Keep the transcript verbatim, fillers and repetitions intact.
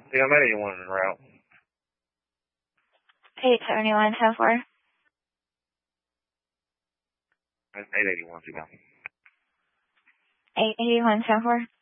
Yeah, I'm at eighty-one en route. eight seventy-one, ten four. eight eighty-one, two down. eight eighty-one, ten four.